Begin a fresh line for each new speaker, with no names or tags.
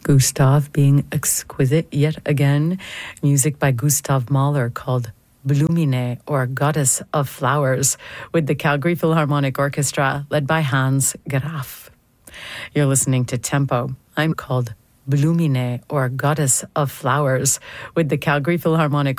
Gustav being exquisite yet again. Music by Gustav Mahler called Blumine, or Goddess of Flowers, with the Calgary Philharmonic Orchestra led by Hans Graf. You're listening to Tempo. I'm called Blumine, or Goddess of Flowers, with the Calgary Philharmonic